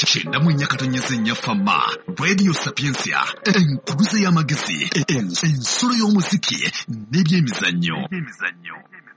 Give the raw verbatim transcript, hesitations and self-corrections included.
Kyenda mu nnya katonnyeze nnya Fama, Radio Sapiensia, enkuluze y'amagezi, ensulo y'omuziki n'ebyemizannyo.